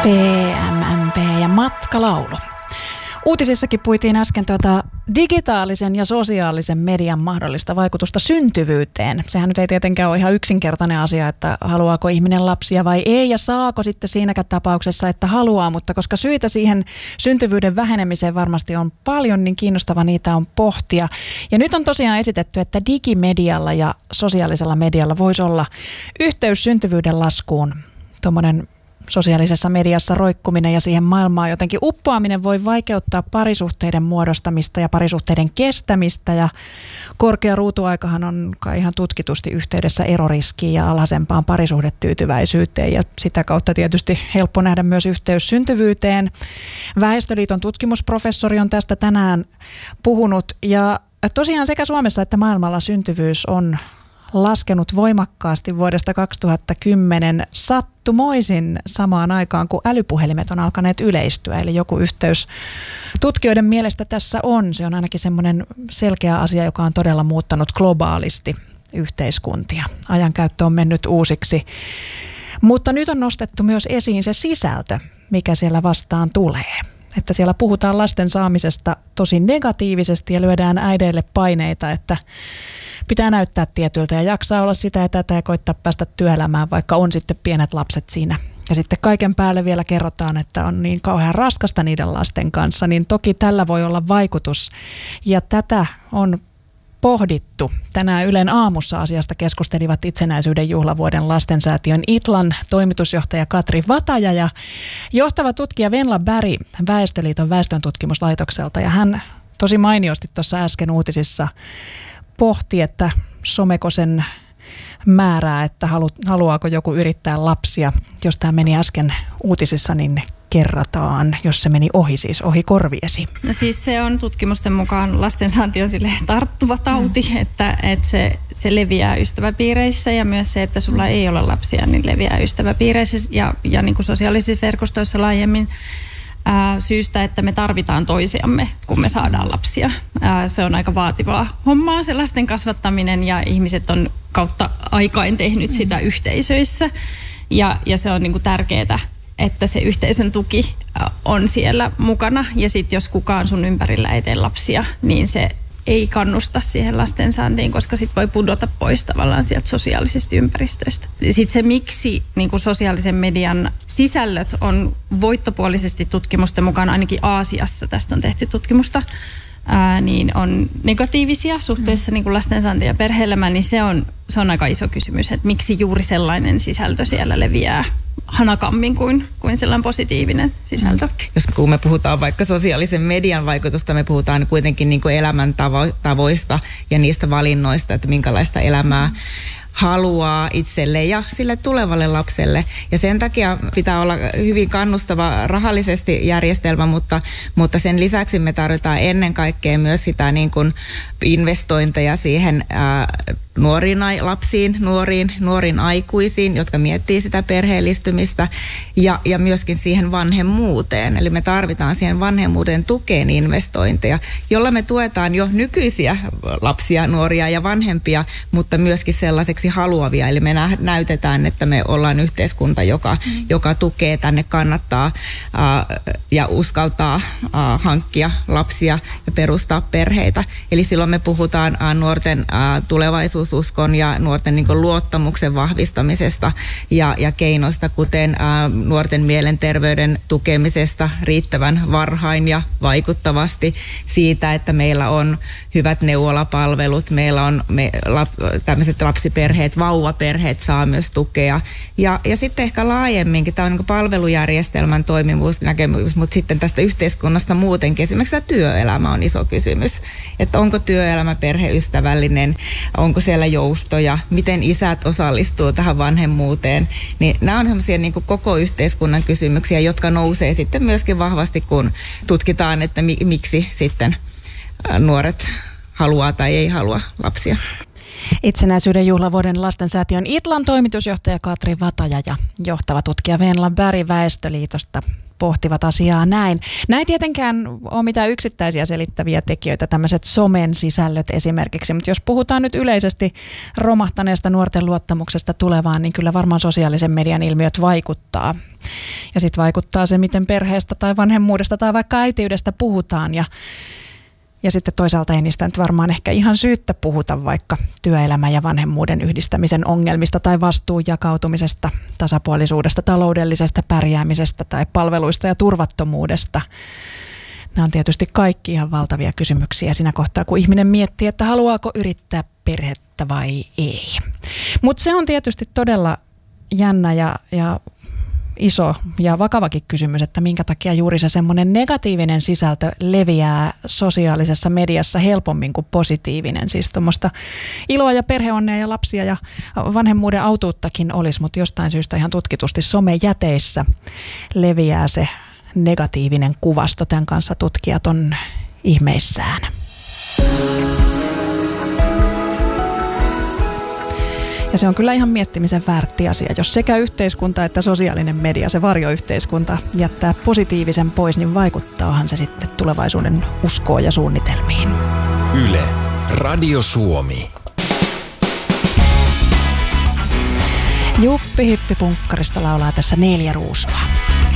PMMP ja matkalaulu. Uutisissakin puitiin äsken digitaalisen ja sosiaalisen median mahdollista vaikutusta syntyvyyteen. Sehän nyt ei tietenkään ole ihan yksinkertainen asia, että haluaako ihminen lapsia vai ei ja saako sitten siinäkään tapauksessa, että haluaa. Mutta koska syitä siihen syntyvyyden vähenemiseen varmasti on paljon, niin kiinnostava niitä on pohtia. Ja nyt on tosiaan esitetty, että digimedialla ja sosiaalisella medialla voisi olla yhteys syntyvyyden laskuun. Tuommoinen sosiaalisessa mediassa roikkuminen ja siihen maailmaan jotenkin uppoaminen voi vaikeuttaa parisuhteiden muodostamista ja parisuhteiden kestämistä. Ja korkea ruutuaikahan on kai ihan tutkitusti yhteydessä eroriskiin ja alhaisempaan parisuhdetyytyväisyyteen. Ja sitä kautta tietysti helppo nähdä myös yhteys syntyvyyteen. Väestöliiton tutkimusprofessori on tästä tänään puhunut. Ja tosiaan sekä Suomessa että maailmalla syntyvyys on laskenut voimakkaasti vuodesta 2010 sattumoisin samaan aikaan, kun älypuhelimet on alkaneet yleistyä. Eli joku yhteys tutkijoiden mielestä tässä on. Se on ainakin semmoinen selkeä asia, joka on todella muuttanut globaalisti yhteiskuntia. Ajankäyttö on mennyt uusiksi. Mutta nyt on nostettu myös esiin se sisältö, mikä siellä vastaan tulee. Että siellä puhutaan lasten saamisesta tosi negatiivisesti ja lyödään äideille paineita, että pitää näyttää tietyltä ja jaksaa olla sitä ja tätä ja koittaa päästä työelämään, vaikka on sitten pienet lapset siinä. Ja sitten kaiken päälle vielä kerrotaan, että on niin kauhean raskasta niiden lasten kanssa, niin toki tällä voi olla vaikutus. Ja tätä on pohdittu. Tänään Ylen aamussa asiasta keskustelivat itsenäisyyden juhlavuoden lastensäätiön ITLAn toimitusjohtaja Katri Vataja ja johtava tutkija Venla Berg Väestöliiton väestöntutkimuslaitokselta. Ja hän tosi mainiosti tuossa äsken uutisissa pohti, että someko sen määrää, että haluaako joku yrittää lapsia. Jos tämä meni äsken uutisissa, niin kerrataan, jos se meni ohi, siis ohi korviesi. No siis se on tutkimusten mukaan lastensaanti on sille tarttuva tauti, että se leviää ystäväpiireissä ja myös se, että sulla ei ole lapsia, niin leviää ystäväpiireissä ja niin kuin sosiaalisissa verkostoissa laajemmin. Syystä, että me tarvitaan toisiamme, kun me saadaan lapsia. Se on aika vaativaa hommaa, se lasten kasvattaminen, ja ihmiset on kautta aikain tehnyt sitä yhteisöissä. Ja se on niin kuin tärkeää, että se yhteisön tuki on siellä mukana. Ja sitten jos kukaan sun ympärillä ei tee lapsia, niin se ei kannusta siihen lastensaantiin, koska sit voi pudota pois tavallaan sieltä sosiaalisista ympäristöistä. Sitten se, miksi niin kuin sosiaalisen median sisällöt on voittopuolisesti tutkimusten mukaan, ainakin Aasiassa tästä on tehty tutkimusta, niin on negatiivisia suhteessa niin kuin lastensaantiin ja perhe-elämään, niin se on aika iso kysymys, että miksi juuri sellainen sisältö siellä leviää hanakammin kuin sellainen positiivinen sisältö. Jos kun me puhutaan vaikka sosiaalisen median vaikutusta, me puhutaan kuitenkin niin kuin elämäntavoista ja niistä valinnoista, että minkälaista elämää haluaa itselle ja sille tulevalle lapselle. Ja sen takia pitää olla hyvin kannustava rahallisesti järjestelmä, mutta sen lisäksi me tarvitaan ennen kaikkea myös sitä niin kuin investointeja siihen nuoriin lapsiin, nuoriin aikuisiin, jotka miettii sitä perheellistymistä ja myöskin siihen vanhemmuuteen. Eli me tarvitaan siihen vanhemmuuden tukeen investointeja, jolla me tuetaan jo nykyisiä lapsia, nuoria ja vanhempia, mutta myöskin sellaiseksi haluavia. Eli me näytetään, että me ollaan yhteiskunta, joka tukee, tänne kannattaa ja uskaltaa hankkia lapsia ja perustaa perheitä. Eli silloin me puhutaan nuorten tulevaisuususkon ja nuorten niin kuin luottamuksen vahvistamisesta ja keinoista, kuten nuorten mielenterveyden tukemisesta riittävän varhain ja vaikuttavasti, siitä, että meillä on hyvät neuvolapalvelut, meillä on tämmöiset lapsiperheet, vauvaperheet saa myös tukea. Ja sitten ehkä laajemminkin, tämä on niin kuin palvelujärjestelmän toimivuusnäkemys, mutta sitten tästä yhteiskunnasta muutenkin, esimerkiksi tämä työelämä on iso kysymys, että onko työelämä perheystävällinen, onko siellä joustoja, miten isät osallistuu tähän vanhemmuuteen, niin nämä on semmoisia niin kuin koko yhteiskunnan kysymyksiä, jotka nousee sitten myöskin vahvasti, kun tutkitaan, että miksi sitten nuoret haluaa tai ei halua lapsia. Itsenäisyyden juhlavuoden lastensäätiön ITLAn toimitusjohtaja Katri Vataja ja johtava tutkija Venla Berg Väestöliitosta pohtivat asiaa näin. Näin tietenkään ole mitään yksittäisiä selittäviä tekijöitä, tämmöiset somen sisällöt esimerkiksi, mutta jos puhutaan nyt yleisesti romahtaneesta nuorten luottamuksesta tulevaan, niin kyllä varmaan sosiaalisen median ilmiöt vaikuttaa. Ja sitten vaikuttaa se, miten perheestä tai vanhemmuudesta tai vaikka äitiydestä puhutaan ja sitten toisaalta ei niistä nyt varmaan ehkä ihan syyttä puhuta vaikka työelämän ja vanhemmuuden yhdistämisen ongelmista tai vastuun jakautumisesta, tasapuolisuudesta, taloudellisesta pärjäämisestä tai palveluista ja turvattomuudesta. Nämä on tietysti kaikki ihan valtavia kysymyksiä siinä kohtaa, kun ihminen miettii, että haluaako yrittää perhettä vai ei. Mutta se on tietysti todella jännä ja iso ja vakavakin kysymys, että minkä takia juuri se semmoinen negatiivinen sisältö leviää sosiaalisessa mediassa helpommin kuin positiivinen. Siis tuommoista iloa ja perheonnea ja lapsia ja vanhemmuuden autuuttakin olisi, mutta jostain syystä ihan tutkitusti somejäteissä leviää se negatiivinen kuvasto. Tämän kanssa tutkijat on ihmeissään. Ja se on kyllä ihan miettimisen väärti asia. Jos sekä yhteiskunta että sosiaalinen media, se varjoyhteiskunta, jättää positiivisen pois, niin vaikuttaahan se sitten tulevaisuuden uskoon ja suunnitelmiin. Yle, Radio Suomi. Juppi Hippi Punkkarista laulaa tässä 4 ruusua.